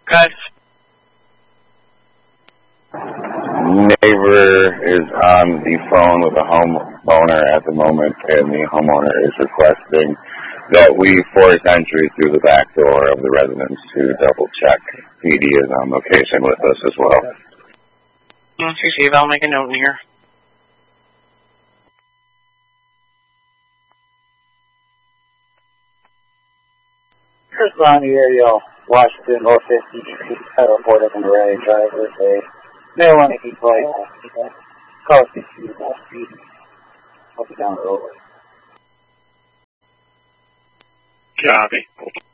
Good. Neighbor is on the phone with a homeowner at the moment, and the homeowner is requesting that we force entry through the back door of the residence to double check. PD is on location with us as well. Let's receive. I'll make a note in here. Chris Lonnie, Ariel, Washington, North 50th Street, Title 4, up in the right driver. They may want to keep light. Call 60 feet. Up and down the road. Copy.